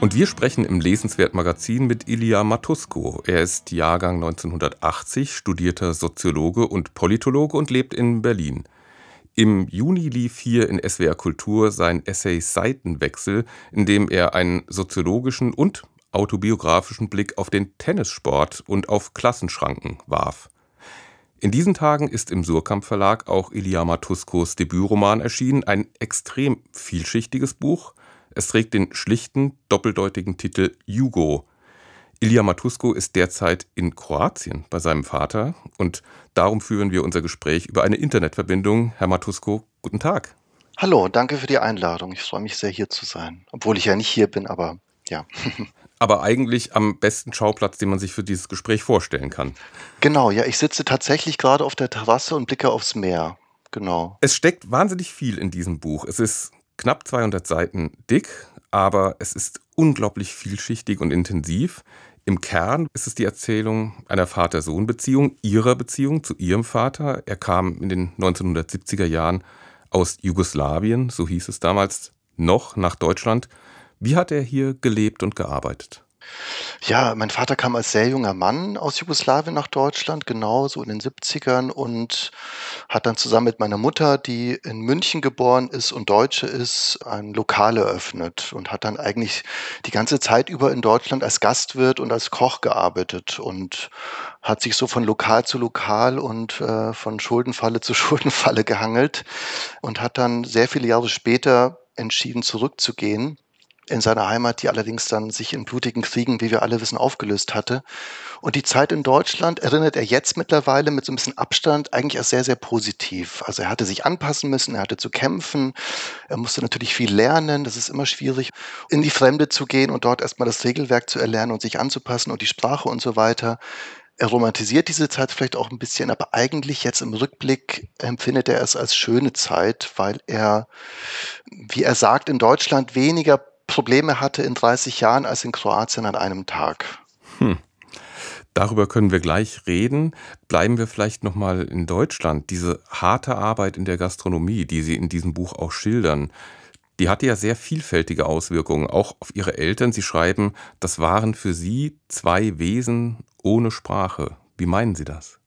Und wir sprechen im Lesenswert-Magazin mit Ilija Matuszko. Er ist Jahrgang 1980, studierter Soziologe und Politologe und lebt in Berlin. Im Juni lief hier in SWR Kultur sein Essay Seitenwechsel, in dem er einen soziologischen und autobiografischen Blick auf den Tennissport und auf Klassenschranken warf. In diesen Tagen ist im Suhrkamp Verlag auch Ilija Matuszkos Debütroman erschienen, ein extrem vielschichtiges Buch. Es trägt den schlichten, doppeldeutigen Titel Jugo. Ilija Matuszko ist derzeit in Kroatien bei seinem Vater und darum führen wir unser Gespräch über eine Internetverbindung. Herr Matuszko, guten Tag. Hallo, danke für die Einladung. Ich freue mich sehr, hier zu sein. Obwohl ich ja nicht hier bin, aber ja. Aber eigentlich am besten Schauplatz, den man sich für dieses Gespräch vorstellen kann. Genau, ja, ich sitze tatsächlich gerade auf der Terrasse und blicke aufs Meer. Genau. Es steckt wahnsinnig viel in diesem Buch. Es ist knapp 200 Seiten dick, aber es ist unglaublich vielschichtig und intensiv. Im Kern ist es die Erzählung einer Vater-Sohn-Beziehung, ihrer Beziehung zu ihrem Vater. Er kam in den 1970er Jahren aus Jugoslawien, so hieß es damals, noch nach Deutschland. Wie hat er hier gelebt und gearbeitet? Ja, mein Vater kam als sehr junger Mann aus Jugoslawien nach Deutschland, genau so in den 70ern und hat dann zusammen mit meiner Mutter, die in München geboren ist und Deutsche ist, ein Lokal eröffnet und hat dann eigentlich die ganze Zeit über in Deutschland als Gastwirt und als Koch gearbeitet und hat sich so von Lokal zu Lokal und von Schuldenfalle zu Schuldenfalle gehangelt und hat dann sehr viele Jahre später entschieden, zurückzugehen in seine Heimat, die allerdings dann sich in blutigen Kriegen, wie wir alle wissen, aufgelöst hatte. Und die Zeit in Deutschland erinnert er jetzt mittlerweile mit so ein bisschen Abstand eigentlich als sehr, sehr positiv. Also er hatte sich anpassen müssen, er hatte zu kämpfen, er musste natürlich viel lernen, das ist immer schwierig, in die Fremde zu gehen und dort erstmal das Regelwerk zu erlernen und sich anzupassen und die Sprache und so weiter. Er romantisiert diese Zeit vielleicht auch ein bisschen, aber eigentlich jetzt im Rückblick empfindet er es als schöne Zeit, weil er, wie er sagt, in Deutschland weniger Probleme hatte in 30 Jahren als in Kroatien an einem Tag. Darüber können wir gleich reden. Bleiben wir vielleicht nochmal in Deutschland. Diese harte Arbeit in der Gastronomie, die Sie in diesem Buch auch schildern, die hatte ja sehr vielfältige Auswirkungen, auch auf Ihre Eltern. Sie schreiben, das waren für Sie zwei Wesen ohne Sprache. Wie meinen Sie das?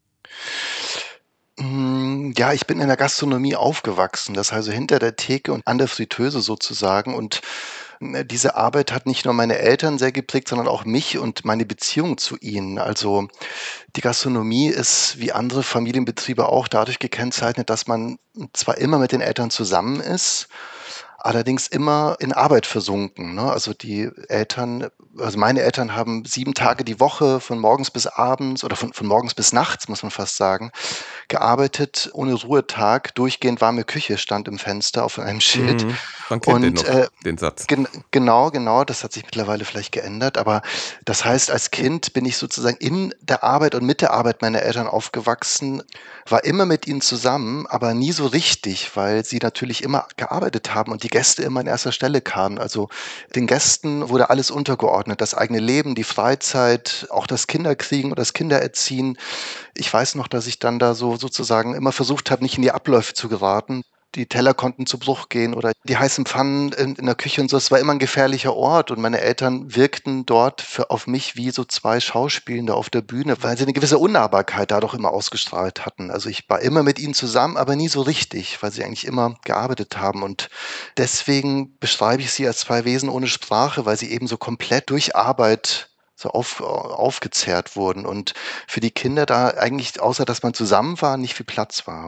Ja, ich bin in der Gastronomie aufgewachsen, das heißt hinter der Theke und an der Fritteuse sozusagen und, diese Arbeit hat nicht nur meine Eltern sehr geprägt, sondern auch mich und meine Beziehung zu ihnen. Also, die Gastronomie ist wie andere Familienbetriebe auch dadurch gekennzeichnet, dass man zwar immer mit den Eltern zusammen ist, allerdings immer in Arbeit versunken, ne? Also meine Eltern haben 7 Tage die Woche von morgens bis abends oder von morgens bis nachts, muss man fast sagen, gearbeitet, ohne Ruhetag, durchgehend warme Küche stand im Fenster auf einem Schild. Man kennt den Und, noch, den Satz. genau, das hat sich mittlerweile vielleicht geändert, aber das heißt, als Kind bin ich sozusagen in der Arbeit und mit der Arbeit meiner Eltern aufgewachsen, war immer mit ihnen zusammen, aber nie so richtig, weil sie natürlich immer gearbeitet haben und die Gäste immer an erster Stelle kamen. Also, den Gästen wurde alles untergeordnet, das eigene Leben, die Freizeit, auch das Kinderkriegen oder das Kindererziehen. Ich weiß noch, dass ich dann da so sozusagen immer versucht habe, nicht in die Abläufe zu geraten. Die Teller konnten zu Bruch gehen oder die heißen Pfannen in der Küche und so. Es war immer ein gefährlicher Ort und meine Eltern wirkten dort auf mich wie so 2 Schauspielende auf der Bühne, weil sie eine gewisse Unnahbarkeit dadurch immer ausgestrahlt hatten. Also, ich war immer mit ihnen zusammen, aber nie so richtig, weil sie eigentlich immer gearbeitet haben und deswegen beschreibe ich sie als 2 Wesen ohne Sprache, weil sie eben so komplett durch Arbeit so aufgezehrt wurden und für die Kinder da eigentlich, außer dass man zusammen war, nicht viel Platz war.